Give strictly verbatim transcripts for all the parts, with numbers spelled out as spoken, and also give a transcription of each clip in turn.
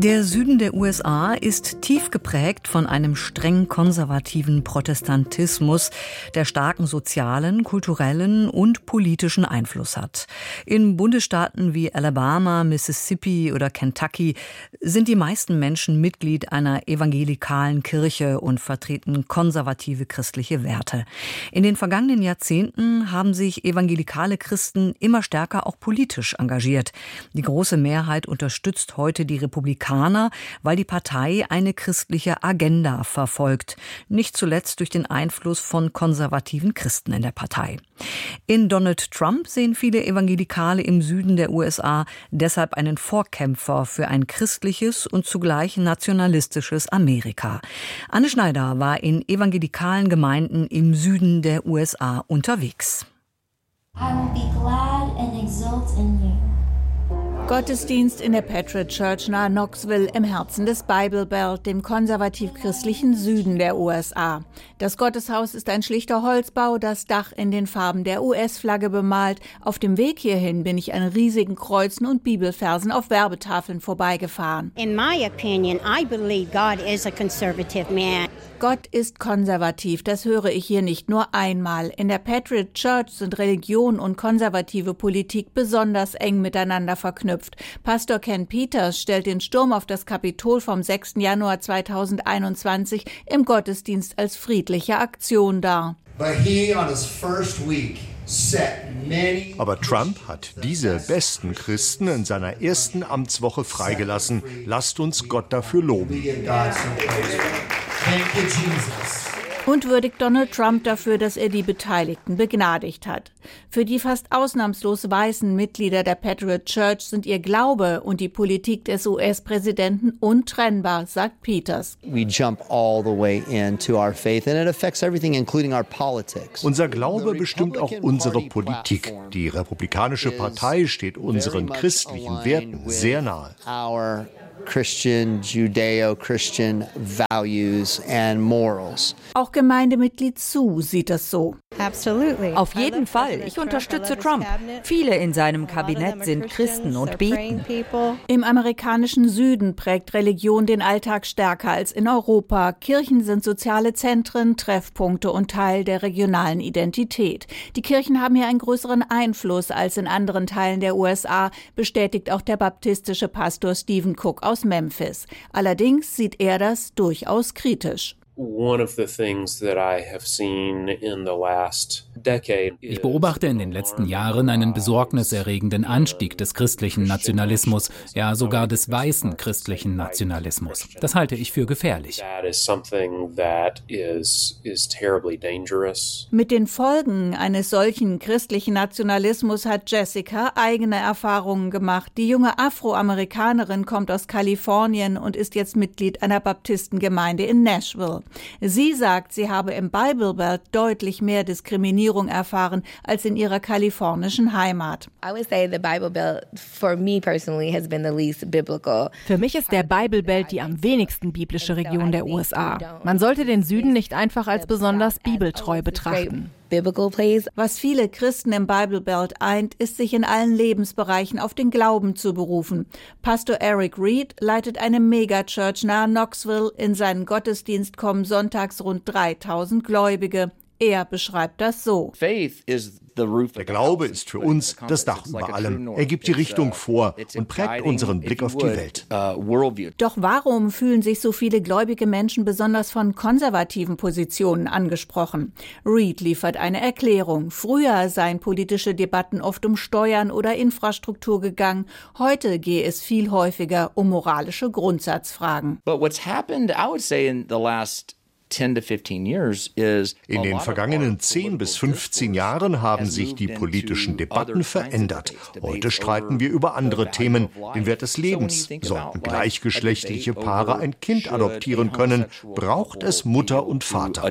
Der Süden der U S A ist tief geprägt von einem streng konservativen Protestantismus, der starken sozialen, kulturellen und politischen Einfluss hat. In Bundesstaaten wie Alabama, Mississippi oder Kentucky sind die meisten Menschen Mitglied einer evangelikalen Kirche und vertreten konservative christliche Werte. In den vergangenen Jahrzehnten haben sich evangelikale Christen immer stärker auch politisch engagiert. Die große Mehrheit unterstützt heute die Republikaner, weil die Partei eine christliche Agenda verfolgt, nicht zuletzt durch den Einfluss von konservativen Christen in der Partei. In Donald Trump sehen viele Evangelikale im Süden der U S A deshalb einen Vorkämpfer für ein christliches und zugleich nationalistisches Amerika. Anne Schneider war in evangelikalen Gemeinden im Süden der U S A unterwegs. I will be glad and exult in you. Gottesdienst in der Patriot Church nahe Knoxville im Herzen des Bible Belt, dem konservativ-christlichen Süden der U S A. Das Gotteshaus ist ein schlichter Holzbau, das Dach in den Farben der U S-Flagge bemalt. Auf dem Weg hierhin bin ich an riesigen Kreuzen und Bibelversen auf Werbetafeln vorbeigefahren. In my opinion, I believe God is a conservative man. Gott ist konservativ, das höre ich hier nicht nur einmal. In der Patriot Church sind Religion und konservative Politik besonders eng miteinander verknüpft. Pastor Ken Peters stellt den Sturm auf das Kapitol vom sechsten Januar zweitausendeinundzwanzig im Gottesdienst als friedliche Aktion dar. Aber Trump hat diese besten Christen in seiner ersten Amtswoche freigelassen. Lasst uns Gott dafür loben. Und würdigt Donald Trump dafür, dass er die Beteiligten begnadigt hat. Für die fast ausnahmslos weißen Mitglieder der Patriot Church sind ihr Glaube und die Politik des U S-Präsidenten untrennbar, sagt Peters. We jump all the way into our faith and it affects everything, including our politics. Unser Glaube bestimmt auch unsere Politik. Die Republikanische Partei steht unseren christlichen Werten sehr nahe. Our Christian, Judeo-Christian values and morals. Auch Gemeindemitglied Sue sieht das so. Auf jeden Fall. Ich unterstütze Trump. Viele in seinem Kabinett sind Christen und beten. Im amerikanischen Süden prägt Religion den Alltag stärker als in Europa. Kirchen sind soziale Zentren, Treffpunkte und Teil der regionalen Identität. Die Kirchen haben hier einen größeren Einfluss als in anderen Teilen der U S A, bestätigt auch der baptistische Pastor Stephen Cook aus Memphis. Allerdings sieht er das durchaus kritisch. Ich beobachte in den letzten Jahren einen besorgniserregenden Anstieg des christlichen Nationalismus, ja sogar des weißen christlichen Nationalismus. Das halte ich für gefährlich. Mit den Folgen eines solchen christlichen Nationalismus hat Jessica eigene Erfahrungen gemacht. Die junge Afroamerikanerin kommt aus Kalifornien und ist jetzt Mitglied einer Baptistengemeinde in Nashville. Sie sagt, sie habe im Bible Belt deutlich mehr Diskriminierung erfahren als in ihrer kalifornischen Heimat. Für mich ist der Bible Belt die am wenigsten biblische Region der U S A. Man sollte den Süden nicht einfach als besonders bibeltreu betrachten. Was viele Christen im Bible Belt eint, ist, sich in allen Lebensbereichen auf den Glauben zu berufen. Pastor Eric Reed leitet eine Megachurch nahe Knoxville. In seinen Gottesdienst kommen sonntags rund dreitausend Gläubige. Er beschreibt das so. Der Glaube ist für uns das Dach über allem. Er gibt die Richtung vor und prägt unseren Blick auf die Welt. Doch warum fühlen sich so viele gläubige Menschen besonders von konservativen Positionen angesprochen? Reed liefert eine Erklärung. Früher seien politische Debatten oft um Steuern oder Infrastruktur gegangen. Heute gehe es viel häufiger um moralische Grundsatzfragen. But what's happened, I would say, in the last In den vergangenen zehn bis fünfzehn Jahren haben sich die politischen Debatten verändert. Heute streiten wir über andere Themen, den Wert des Lebens. Sollten gleichgeschlechtliche Paare ein Kind adoptieren können, braucht es Mutter und Vater.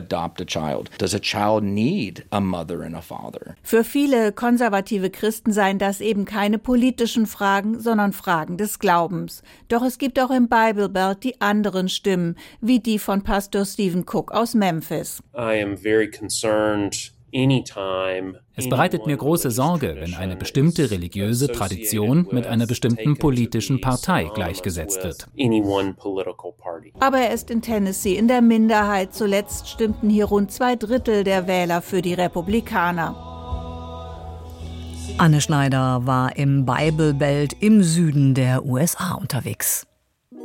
Für viele konservative Christen seien das eben keine politischen Fragen, sondern Fragen des Glaubens. Doch es gibt auch im Bible Belt die anderen Stimmen, wie die von Pastor Stephen Cook aus Memphis. I am very concerned Es bereitet mir große Sorge, wenn eine bestimmte religiöse Tradition mit einer bestimmten politischen Partei gleichgesetzt wird. Aber er ist in Tennessee in der Minderheit. Zuletzt stimmten hier rund zwei Drittel der Wähler für die Republikaner. Anne Schneider war im Bible Belt im Süden der U S A unterwegs.